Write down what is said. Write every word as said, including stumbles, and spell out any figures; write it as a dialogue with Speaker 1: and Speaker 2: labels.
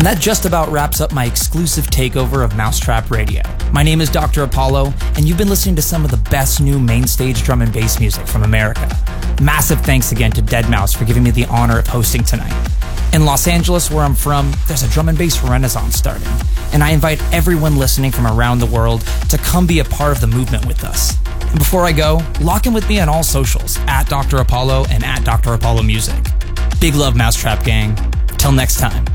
Speaker 1: And that just about wraps up my exclusive takeover of Mousetrap Radio. My name is Doctor Apollo, and you've been listening to some of the best new mainstage drum and bass music from America. Massive thanks again to deadmau five for giving me the honor of hosting tonight. In Los Angeles, where I'm from, there's a drum and bass renaissance starting, and I invite everyone listening from around the world to come be a part of the movement with us. And before I go, lock in with me on all socials, at Doctor Apollo and at Doctor Apollo Music. Big love, Mousetrap Gang. Till next time.